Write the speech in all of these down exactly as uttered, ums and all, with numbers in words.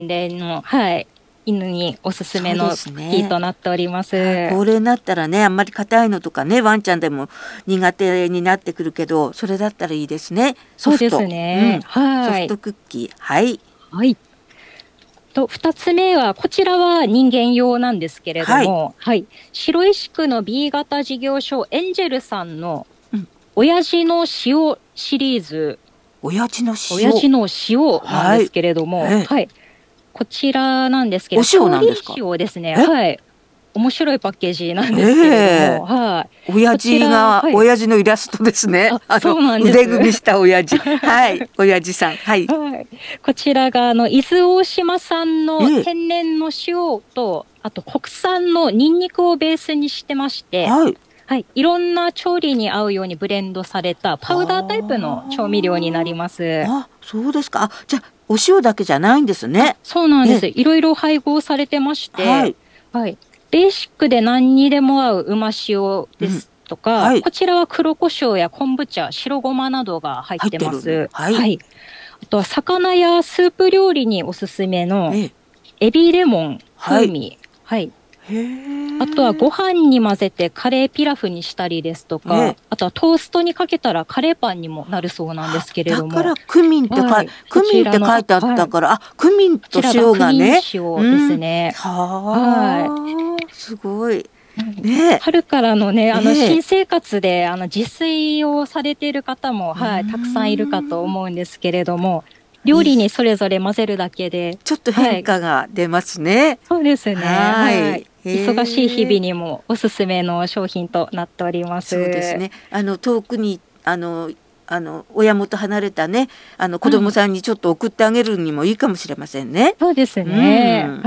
齢の、はい、犬におすすめのクッキーとなっております。 ね、高齢になったらね、あんまり硬いのとかね、ワンちゃんでも苦手になってくるけど、それだったらいいですね。ソフト。 そうですね。 うん、 はい。 ソフトクッキー。はい。 はい。とふたつめは、こちらは人間用なんですけれども、はい、はい、白石区の B 型事業所エンジェルさんの親父の塩シリーズ、 親父の塩、 親父の塩なんですけれども、はい、はい、こちらなんですけど、 お塩なんですか？ 塩ですね。はい。面白いパッケージなんですけれども、えー、はい。 親父が、はい、親父のイラストですね。あのそうなんです。 腕組みした親父。はい。親父さん。はい。 はい、こちらが、あの、伊豆大島産の天然の塩と、えー、あと国産のニンニクをベースにしてまして、はい。はい。いろんな調理に合うようにブレンドされたパウダータイプの調味料になります。 あ、そうですか。あ、じゃあ、お塩だけじゃないんですね。 そうなんです。いろいろ配合されてまして、はい。はい。ベーシックで何にでも合ううま塩ですとか、うん、はい、こちらは黒胡椒や昆布茶、白ごまなどが入ってます。はい、はい。あとは魚やスープ料理におすすめのエビレモン風味。はい。はい、あとはご飯に混ぜてカレーピラフにしたりですとか、あとはトーストにかけたらカレーパンにもなるそうなんですけれども。 だからクミンって書い、はい、クミンって書いてあったから、はい、あ、クミンと塩がね。 クミン塩ですね。 うん、はあ、すごい。ね、 春からのね、あの、新生活で、あの、自炊をされている方も、はい、たくさんいるかと思うんですけれども、料理にそれぞれ混ぜるだけで。 ちょっと変化が出ますね。はい、 そうですね。はい。はい、忙しい日々にもおすすめの商品となっております。 そうですね。あの、遠くに、あの、あの親元離れたね、あの子供さんにちょっと送ってあげるにもいいかもしれませんね。 そうですね。うん、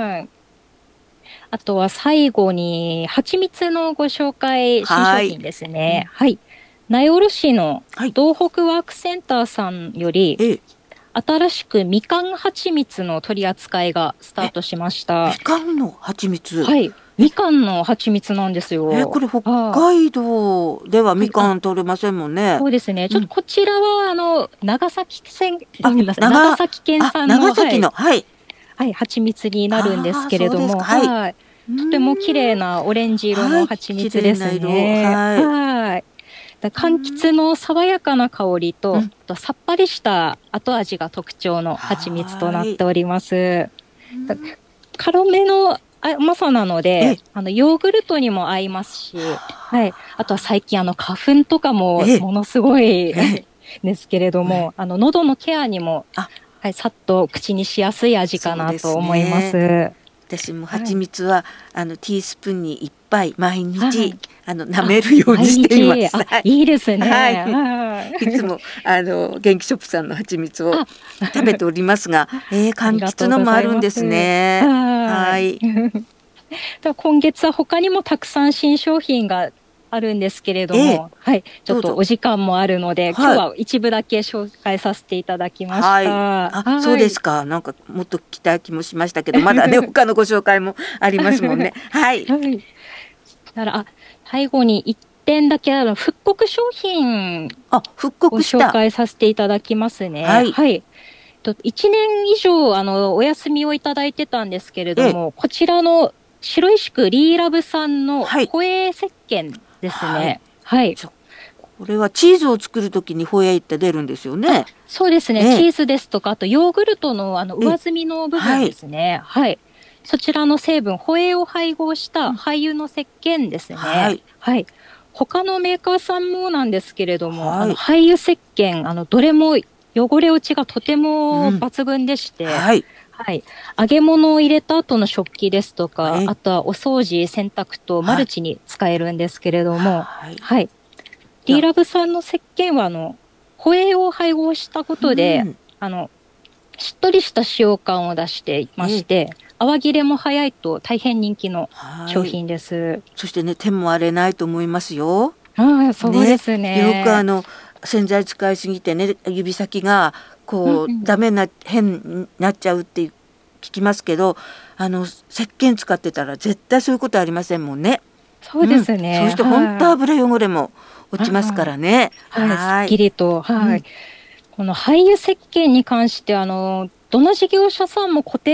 はい。あとは最後に蜂蜜のご紹介、新商品ですね。はい。名寄市の東北ワークセンターさんより、はい、新しくみかん蜂蜜の取り扱いがスタートしました。 みかんの蜂蜜。 はい。みかんの蜂蜜なんですよ。 え、これ北海道ではみかん取れませんもんね。 そうですね。ちょっとこちらは、あの、長崎県、長崎県産の、 長崎の、はい。 はい、蜂蜜になるんですけれども、はい。とても綺麗なオレンジ色の蜂蜜ですね。はい。柑橘の爽やかな香りと、あとさっぱりした後味が特徴の蜂蜜となっております。軽めの甘さなので、あのヨーグルトにも合いますし、はい。あとは最近あの花粉とかもものすごいですけれども、あの喉のケアにも、はい、さっと口にしやすい味かなと思います。 私も蜂蜜は、はい、あのティースプーンにいっぱい毎日、はい、あの舐めるようにしています。 いいですね。 はい。いつもあの元気ショップさんの蜂蜜を食べておりますが、えー、柑橘のもあるんですね。はい。 今月は他にもたくさん新商品があるんですけれども、えー、はい、ちょっとお時間もあるので、今日は一部だけ紹介させていただきました。はい、 あ、はい、そうですか。なんかもっと期待気もしましたけど、まだね他のご紹介もありますもんね。はい。はい、 だからあ最後に一点だけあの復刻商品あ復刻を紹介させていただきますね。はい。はいいちねん以上あのお休みをいただいてたんですけれども、こちらの白石区リーラブさんのホエー石鹸ですね。はい。はい、 これはチーズを作るときにホエーって出るんですよね。 そうですね。チーズですとか、あとヨーグルトのあの上澄みの部分ですね。はい、はい。そちらの成分、ホエーを配合した廃油の石鹸ですね。はい。はい。他のメーカーさんもなんですけれども、はい、あの廃油石鹸、あのどれも汚れ落ちがとても抜群でして、うん、はい。はい。揚げ物を入れた後の食器ですとか、はい、あとはお掃除、洗濯とマルチに使えるんですけれども、はい。はい、リーラブさんの石鹸は、あの、ホエーを配合したことで、うん、あの、しっとりした使用感を出していまして、泡切れも早いと大変人気の商品です。 そしてね、手も荒れないと思いますよ。 ああ、そうですね。 ね、よくあの、洗剤使いすぎてね、指先がこう、うん、ダメな変になっちゃうって聞きますけど、あの石鹸使ってたら絶対そういうことありませんもんね。 そうですね。 うん、そして本当油汚れも落ちますからね。 はい、はい、すっきりと、はい。うん、この廃油石鹸に関してあのどの事業者さんも固定